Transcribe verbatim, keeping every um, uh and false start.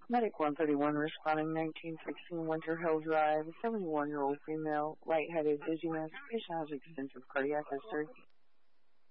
Medic one thirty-one responding nineteen sixteen Winter Hill Drive, seventy-one-year-old female, lightheaded, dizziness, patient has extensive cardiac history.